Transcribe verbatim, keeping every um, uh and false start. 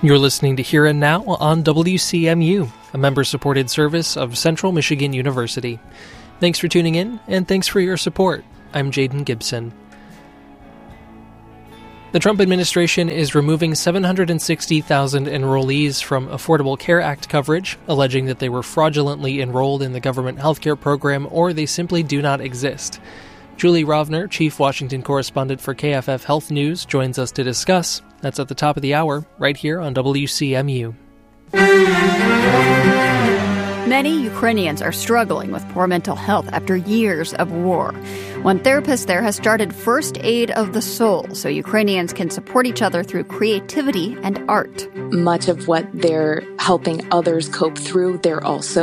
You're listening to Here and Now on W C M U, a member-supported service of Central Michigan University. Thanks for tuning in, and thanks for your support. I'm Jaden Gibson. The Trump administration is removing seven hundred sixty thousand enrollees from Affordable Care Act coverage, alleging that they were fraudulently enrolled in the government healthcare program or they simply do not exist. Julie Rovner, Chief Washington Correspondent for K F F Health News, joins us to discuss. That's at the top of the hour, right here on W C M U. Many Ukrainians are struggling with poor mental health after years of war. One therapist there has started First Aid of the Soul so Ukrainians can support each other through creativity and art. Much of what they're helping others cope through, they're also